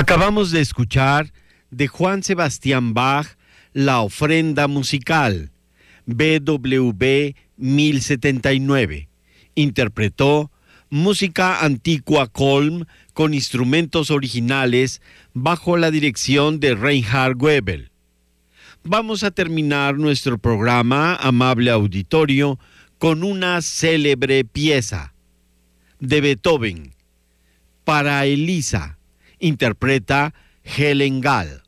Acabamos de escuchar de Juan Sebastián Bach La ofrenda musical, BWV 1079. Interpretó música antigua Kolm con instrumentos originales bajo la dirección de Reinhard Goebel. Vamos a terminar nuestro programa, amable auditorio, con una célebre pieza de Beethoven, Para Elisa, interpreta Helen Gall.